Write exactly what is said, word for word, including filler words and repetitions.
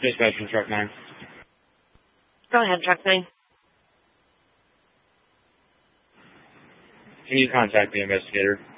Dispatch from Truck nine. Go ahead, Truck nine. Can you contact the investigator?